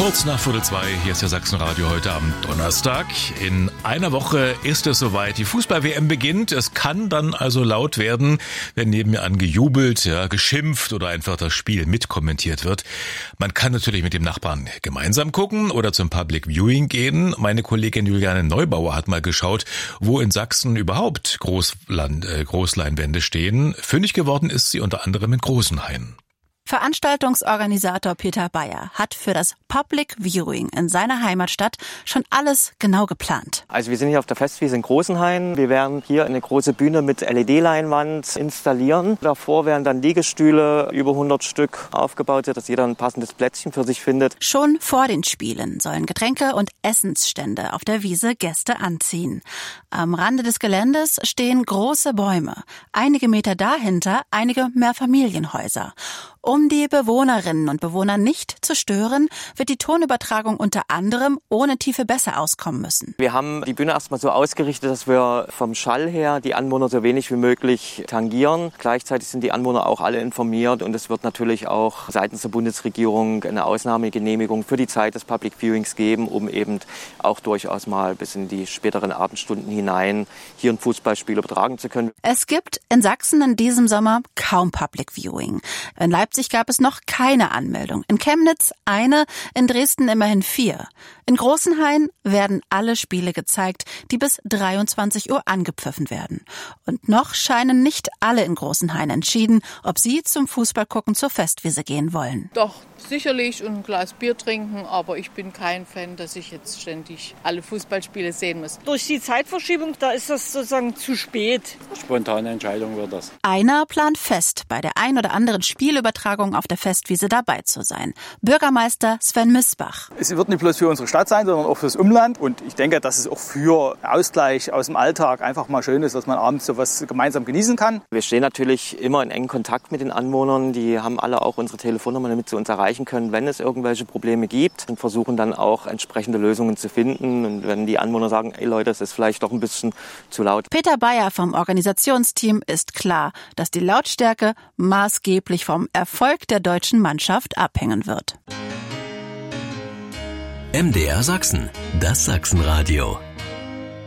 Kurz nach 2:15, hier ist der Sachsenradio heute am Donnerstag. In einer Woche ist es soweit, die Fußball-WM beginnt. Es kann dann also laut werden, wenn neben mir angejubelt, geschimpft oder einfach das Spiel mitkommentiert wird. Man kann natürlich mit dem Nachbarn gemeinsam gucken oder zum Public Viewing gehen. Meine Kollegin Juliane Neubauer hat mal geschaut, wo in Sachsen überhaupt Großleinwände stehen. Fündig geworden ist sie unter anderem in Großenhain. Veranstaltungsorganisator Peter Bayer hat für das Public Viewing in seiner Heimatstadt schon alles genau geplant. Also wir sind hier auf der Festwiese in Großenhain. Wir werden hier eine große Bühne mit LED-Leinwand installieren. Davor werden dann Liegestühle, über 100 Stück aufgebaut, dass jeder ein passendes Plätzchen für sich findet. Schon vor den Spielen sollen Getränke und Essensstände auf der Wiese Gäste anziehen. Am Rande des Geländes stehen große Bäume. Einige Meter dahinter einige Mehrfamilienhäuser. Um die Bewohnerinnen und Bewohner nicht zu stören, wird die Tonübertragung unter anderem ohne tiefe Bässe auskommen müssen. Wir haben die Bühne erstmal so ausgerichtet, dass wir vom Schall her die Anwohner so wenig wie möglich tangieren. Gleichzeitig sind die Anwohner auch alle informiert und es wird natürlich auch seitens der Bundesregierung eine Ausnahmegenehmigung für die Zeit des Public Viewings geben, um eben auch durchaus mal bis in die späteren Abendstunden hinein hier ein Fußballspiel übertragen zu können. Es gibt in Sachsen in diesem Sommer kaum Public Viewing. In Leipzig gab es noch keine Anmeldung. In Chemnitz eine, in Dresden immerhin 4. In Großenhain werden alle Spiele gezeigt, die bis 23 Uhr angepfiffen werden. Und noch scheinen nicht alle in Großenhain entschieden, ob sie zum Fußballgucken zur Festwiese gehen wollen. Doch, sicherlich und ein Glas Bier trinken, aber ich bin kein Fan, dass ich jetzt ständig alle Fußballspiele sehen muss. Durch die Zeitverschiebung, da ist das sozusagen zu spät. Spontane Entscheidung wird das. Einer plant fest, bei der ein oder anderen Spielübertragung auf der Festwiese dabei zu sein. Bürgermeister Sven Misbach. Es wird nicht bloß für unsere Stadt sein, sondern auch fürs Umland. Und ich denke, dass es auch für Ausgleich aus dem Alltag einfach mal schön ist, dass man abends sowas gemeinsam genießen kann. Wir stehen natürlich immer in engen Kontakt mit den Anwohnern. Die haben alle auch unsere Telefonnummer, damit sie uns erreichen können, wenn es irgendwelche Probleme gibt. Und versuchen dann auch entsprechende Lösungen zu finden. Und wenn die Anwohner sagen, ey Leute, das ist vielleicht doch ein bisschen zu laut. Peter Bayer vom Organisationsteam ist klar, dass die Lautstärke maßgeblich vom Erfolg der deutschen Mannschaft abhängen wird. MDR Sachsen, das Sachsenradio.